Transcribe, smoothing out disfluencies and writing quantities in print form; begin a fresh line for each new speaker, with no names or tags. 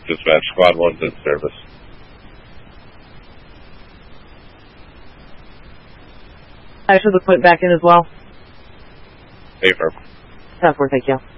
Dispatch, Squad 1's in service.
I should have put it back in as well.
Paper.
That's worth, thank you.